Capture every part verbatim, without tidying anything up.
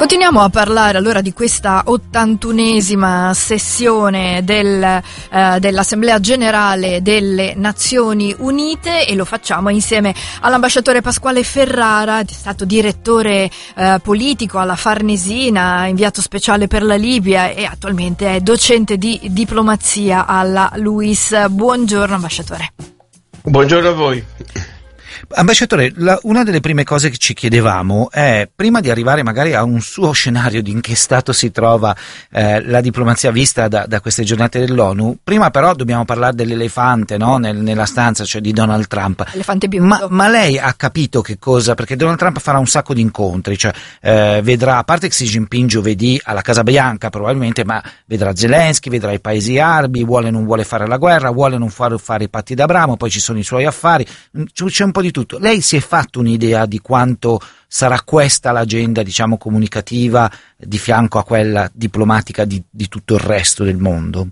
Continuiamo a parlare allora di questa ottantunesima sessione del, eh, dell'Assemblea Generale delle Nazioni Unite e lo facciamo insieme all'ambasciatore Pasquale Ferrara, è stato direttore eh, politico alla Farnesina, inviato speciale per la Libia e attualmente è docente di diplomazia alla LUISS. Buongiorno ambasciatore. Buongiorno a voi. Ambasciatore, la, una delle prime cose che ci chiedevamo è, prima di arrivare magari a un suo scenario di in che stato si trova eh, la diplomazia vista da, da queste giornate dell'ONU, prima però dobbiamo parlare dell'elefante, no? Nel, nella stanza, cioè di Donald Trump. Elefante biondo. Ma, ma lei ha capito che cosa? Perché Donald Trump farà un sacco di incontri, cioè eh, vedrà, a parte Xi Jinping giovedì alla Casa Bianca probabilmente, ma vedrà Zelensky, vedrà i paesi arabi, vuole o non vuole fare la guerra, vuole o non fare, fare i patti d'Abramo, poi ci sono i suoi affari, c'è un po' di tutto. Lei si è fatto un'idea di quanto sarà questa l'agenda, diciamo, comunicativa di fianco a quella diplomatica di, di tutto il resto del mondo?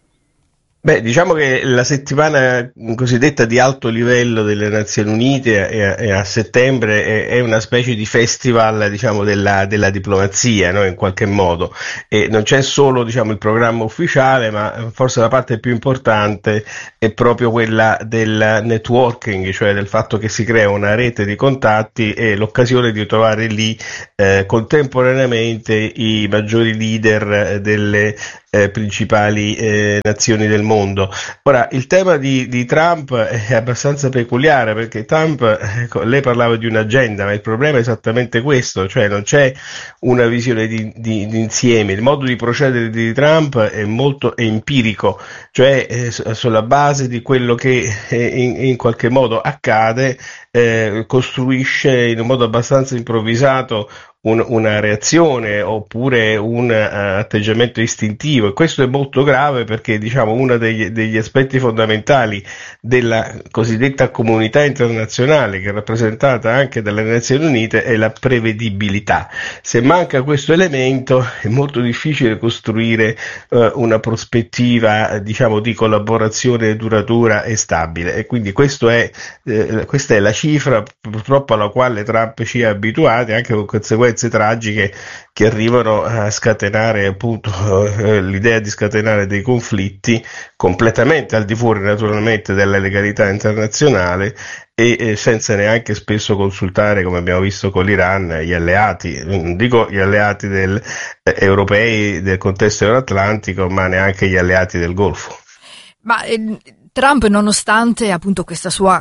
Beh, diciamo che la settimana cosiddetta di alto livello delle Nazioni Unite è, è a settembre è, è una specie di festival, diciamo, della, della diplomazia, no? In qualche modo. E non c'è solo, diciamo, il programma ufficiale, ma forse la parte più importante è proprio quella del networking, cioè del fatto che si crea una rete di contatti e l'occasione di trovare lì eh, contemporaneamente i maggiori leader delle Eh, principali eh, nazioni del mondo. Ora, il tema di, di Trump è abbastanza peculiare perché Trump, ecco, lei parlava di un'agenda, ma il problema è esattamente questo, cioè non c'è una visione di, di, di insieme. Il modo di procedere di Trump è molto è empirico, cioè eh, sulla base di quello che eh, in, in qualche modo accade, eh, costruisce in un modo abbastanza improvvisato Un, una reazione oppure un uh, atteggiamento istintivo, e questo è molto grave perché, diciamo, uno degli, degli aspetti fondamentali della cosiddetta comunità internazionale, che è rappresentata anche dalle Nazioni Unite, è la prevedibilità. Se manca questo elemento è molto difficile costruire uh, una prospettiva, diciamo, di collaborazione duratura e stabile, e quindi questo è, eh, questa è la cifra purtroppo alla quale Trump ci ha abituati, anche con conseguenze tragiche che arrivano a scatenare, appunto, eh, l'idea di scatenare dei conflitti completamente al di fuori naturalmente della legalità internazionale e eh, senza neanche spesso consultare, come abbiamo visto con l'Iran, gli alleati, non dico gli alleati del, eh, europei del contesto euroatlantico, ma neanche gli alleati del Golfo. Ma eh... Trump, nonostante appunto questa sua,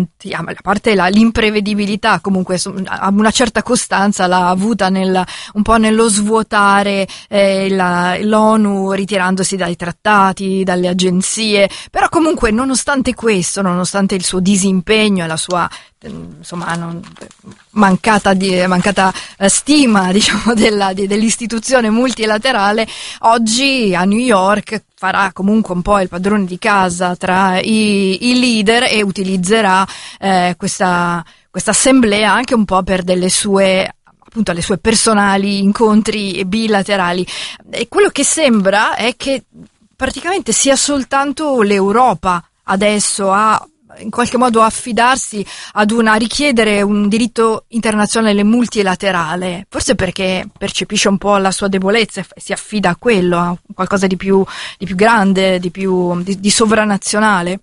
a parte la, l'imprevedibilità, comunque a una certa costanza l'ha avuta nel, un po' nello svuotare eh, la, l'ONU ritirandosi dai trattati, dalle agenzie, però comunque nonostante questo, nonostante il suo disimpegno e la sua insomma non, mancata di mancata eh, stima, diciamo, della, di, dell'istituzione multilaterale, oggi a New York farà comunque un po' il padrone di casa tra i, i leader e utilizzerà eh, questa questa assemblea anche un po' per delle sue, appunto, alle sue personali incontri bilaterali. E quello che sembra è che praticamente sia soltanto l'Europa adesso a in qualche modo affidarsi ad una, richiedere un diritto internazionale multilaterale, forse perché percepisce un po' la sua debolezza e si affida a quello, a qualcosa di più, di più grande, di più di, di sovranazionale.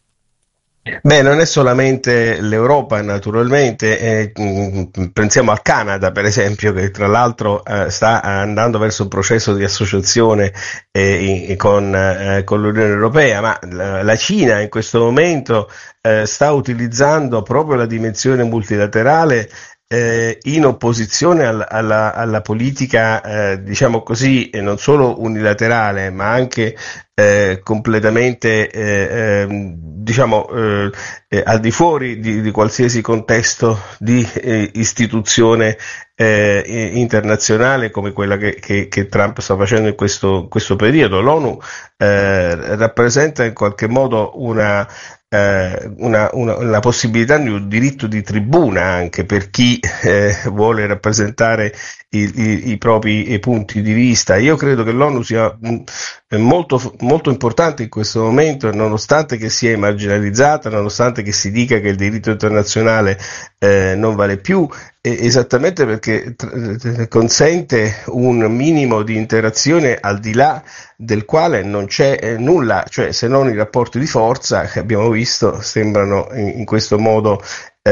Beh, non è solamente l'Europa, naturalmente, eh, pensiamo al Canada, per esempio, che tra l'altro eh, sta andando verso un processo di associazione eh, con, eh, con l'Unione Europea, ma la, la Cina in questo momento eh, sta utilizzando proprio la dimensione multilaterale eh, in opposizione al, alla, alla politica, eh, diciamo così, eh, non solo unilaterale, ma anche eh, completamente, eh, eh, diciamo, eh, eh, al di fuori di, di qualsiasi contesto di eh, istituzione eh, internazionale come quella che, che, che Trump sta facendo in questo, questo periodo. L'ONU eh, rappresenta in qualche modo una Eh, una, una, la possibilità di un diritto di tribuna anche per chi eh, vuole rappresentare i, i, i propri i punti di vista. Io credo che l'ONU sia mh, è molto, molto importante in questo momento, nonostante che sia marginalizzata, nonostante che si dica che il diritto internazionale eh, non vale più, esattamente perché tr- consente un minimo di interazione al di là del quale non c'è eh, nulla, cioè se non i rapporti di forza che abbiamo visto sembrano in, in questo modo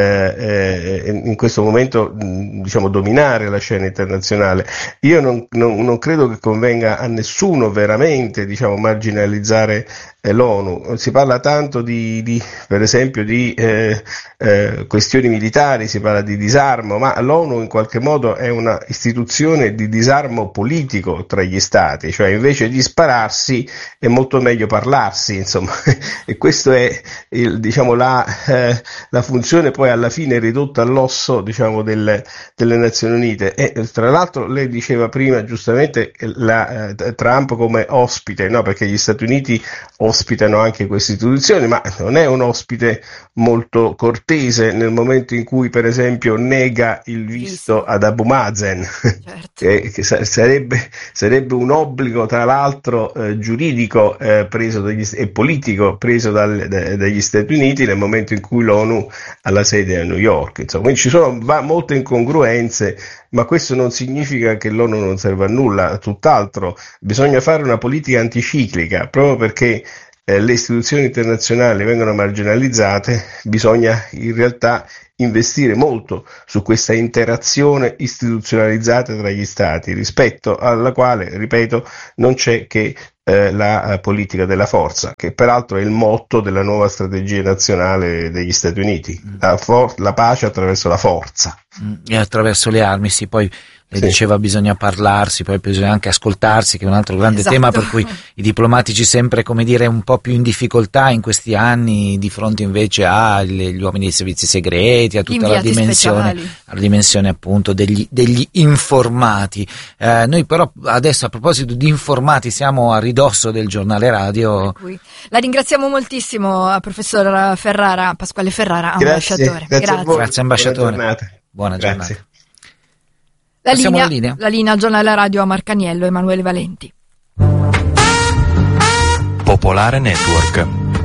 Eh, eh, in questo momento diciamo dominare la scena internazionale. Io non, non, non credo che convenga a nessuno veramente diciamo marginalizzare eh, l'ONU. Si parla tanto di, di per esempio di eh, eh, questioni militari, si parla di disarmo, ma l'ONU in qualche modo è una istituzione di disarmo politico tra gli stati, cioè invece di spararsi è molto meglio parlarsi, insomma. E questo è il, diciamo la, eh, la funzione poi alla fine ridotta all'osso diciamo delle, delle Nazioni Unite. E tra l'altro lei diceva prima giustamente la, eh, Trump come ospite, no? Perché gli Stati Uniti ospitano anche queste istituzioni, ma non è un ospite molto cortese nel momento in cui per esempio nega il visto ad Abu Mazen, certo. che, che sarebbe, sarebbe un obbligo tra l'altro eh, giuridico eh, preso dagli, e politico preso dal, da, dagli Stati Uniti nel momento in cui l'ONU ha la sede a New York, insomma. Quindi ci sono va, molte incongruenze, ma questo non significa che l'ONU non serva a nulla, tutt'altro. Bisogna fare una politica anticiclica, proprio perché eh, le istituzioni internazionali vengono marginalizzate, bisogna in realtà investire molto su questa interazione istituzionalizzata tra gli stati, rispetto alla quale, ripeto, non c'è che eh, la eh, politica della forza, che peraltro è il motto della nuova strategia nazionale degli Stati Uniti, la, for- la pace attraverso la forza. E attraverso le armi, sì, poi lei sì. diceva bisogna parlarsi, poi bisogna anche ascoltarsi, che è un altro grande esatto. tema per cui i diplomatici sempre, come dire, un po' più in difficoltà in questi anni di fronte invece agli uomini dei servizi segreti, a tutta la dimensione, la dimensione appunto degli, degli informati. Eh, noi però adesso a proposito di informati siamo a ridosso del giornale radio. La ringraziamo moltissimo, professor Ferrara, Pasquale Ferrara, grazie, ambasciatore. Grazie, grazie. grazie ambasciatore. Buona giornata. Buona giornata. Grazie. La linea, la linea? la linea giornale radio a Marcaniello, Emanuele Valenti. Popolare Network.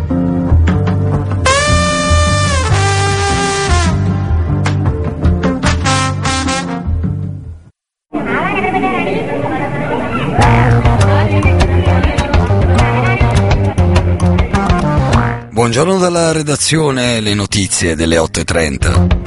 Buongiorno dalla redazione, le notizie delle otto e trenta.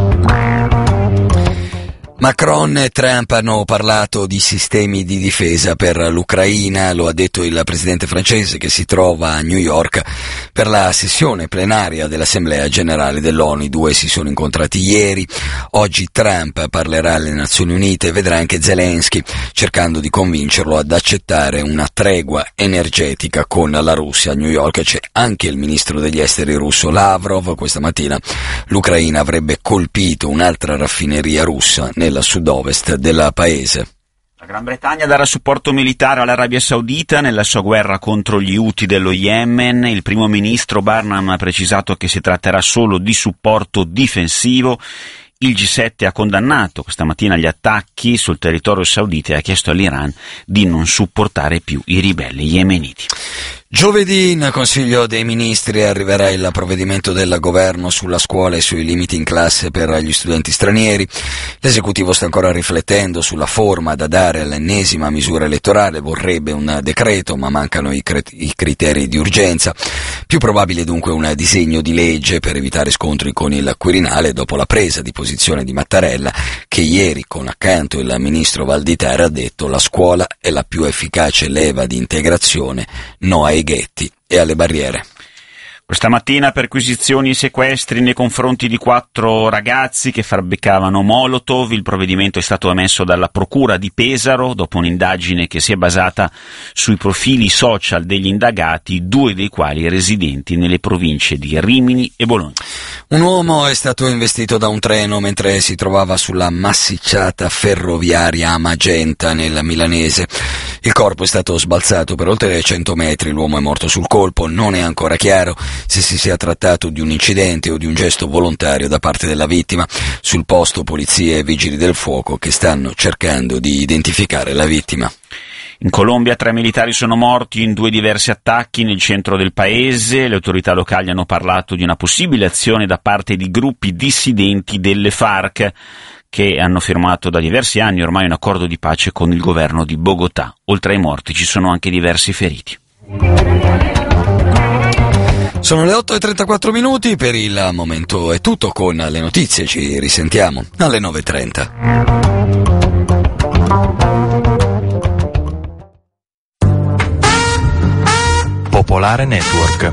Macron e Trump hanno parlato di sistemi di difesa per l'Ucraina, lo ha detto il presidente francese che si trova a New York per la sessione plenaria dell'Assemblea Generale dell'ONU. I due si sono incontrati ieri, oggi Trump parlerà alle Nazioni Unite e vedrà anche Zelensky, cercando di convincerlo ad accettare una tregua energetica con la Russia. A New York c'è anche il ministro degli esteri russo Lavrov. Questa mattina l'Ucraina avrebbe colpito un'altra raffineria russa nella sud-ovest del paese. La Gran Bretagna darà supporto militare all'Arabia Saudita nella sua guerra contro gli Houthi dello Yemen. Il primo ministro Barnum ha precisato che si tratterà solo di supporto difensivo. Il G sette ha condannato questa mattina gli attacchi sul territorio saudita e ha chiesto all'Iran di non supportare più i ribelli yemeniti. Giovedì in Consiglio dei Ministri arriverà il provvedimento del governo sulla scuola e sui limiti in classe per gli studenti stranieri. L'esecutivo sta ancora riflettendo sulla forma da dare all'ennesima misura elettorale, vorrebbe un decreto ma mancano i, cre- i criteri di urgenza. Più probabile dunque un disegno di legge per evitare scontri con il Quirinale dopo la presa di posizione di Mattarella, che ieri con accanto il ministro Valditara ha detto la scuola è la più efficace leva di integrazione, no ai ghetti e alle barriere. Questa mattina perquisizioni e sequestri nei confronti di quattro ragazzi che fabbricavano Molotov. Il provvedimento è stato emesso dalla Procura di Pesaro dopo un'indagine che si è basata sui profili social degli indagati, due dei quali residenti nelle province di Rimini e Bologna. Un uomo è stato investito da un treno mentre si trovava sulla massicciata ferroviaria a Magenta nel milanese. Il corpo è stato sbalzato per oltre cento metri, l'uomo è morto sul colpo, non è ancora chiaro se si sia trattato di un incidente o di un gesto volontario da parte della vittima. Sul posto polizie e vigili del fuoco che stanno cercando di identificare la vittima. In Colombia tre militari sono morti in due diversi attacchi nel centro del paese. Le autorità locali hanno parlato di una possibile azione da parte di gruppi dissidenti delle FARC che hanno firmato da diversi anni ormai un accordo di pace con il governo di Bogotà. Oltre ai morti ci sono anche diversi feriti. Sono le otto e trentaquattro minuti, per il momento è tutto con le notizie, ci risentiamo alle nove e trenta. Popolare Network.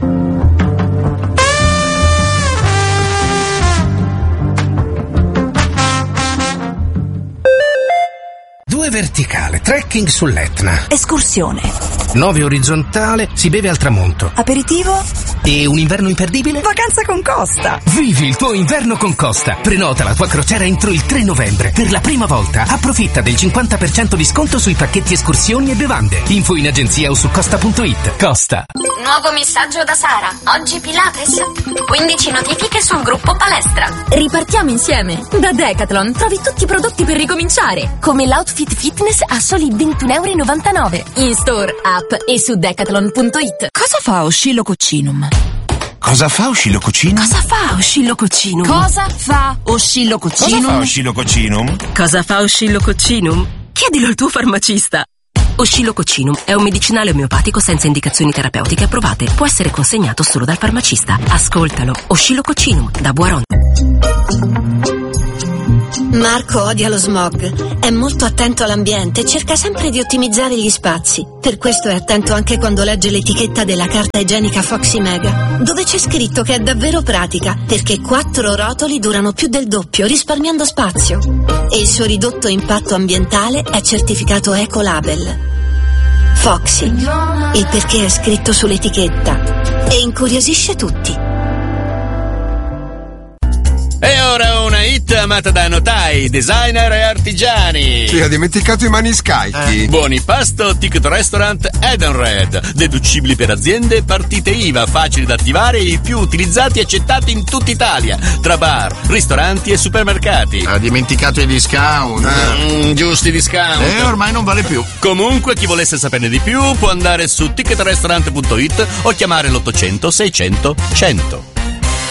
Due verticale, trekking sull'Etna. Escursione. Nove orizzontale, si beve al tramonto. Aperitivo. E un inverno imperdibile? Vacanza con Costa. Vivi il tuo inverno con Costa. Prenota la tua crociera entro il tre novembre. Per la prima volta approfitta del cinquanta per cento di sconto sui pacchetti escursioni e bevande. Info in agenzia o su costa punto it. Costa. Nuovo messaggio da Sara. Oggi Pilates. quindici notifiche sul gruppo palestra. Ripartiamo insieme. Da Decathlon trovi tutti i prodotti per ricominciare, come l'outfit fitness a soli ventuno e novantanove euro. In store, app e su decathlon punto it. Cosa fa Oscillococcinum? Cosa fa Oscillococcinum? Cosa fa Oscillococcinum? Cosa fa Oscillococcinum? Cosa fa Oscillococcinum? Cosa fa Oscillococcinum? Chiedilo al tuo farmacista. Oscillococcinum è un medicinale omeopatico senza indicazioni terapeutiche approvate. Può essere consegnato solo dal farmacista. Ascoltalo. Oscillococcinum da Boiron. Marco odia lo smog, è molto attento all'ambiente e cerca sempre di ottimizzare gli spazi. Per questo è attento anche quando legge l'etichetta della carta igienica Foxy Mega, dove c'è scritto che è davvero pratica, perché quattro rotoli durano più del doppio, risparmiando spazio. E il suo ridotto impatto ambientale è certificato Ecolabel. Foxy, il perché è scritto sull'etichetta e incuriosisce tutti. E ora una hit amata da notai, designer e artigiani. Sì, ha dimenticato i maniscalchi. Eh. Buoni pasto, ticket restaurant Edenred. Deducibili per aziende, partite I V A, facili da attivare e i più utilizzati e accettati in tutta Italia. Tra bar, ristoranti e supermercati. Ha dimenticato i discount. Mm, giusti discount. E ormai non vale più. Comunque, chi volesse saperne di più può andare su ticket restaurant punto it o chiamare l'ottocento seicento cento.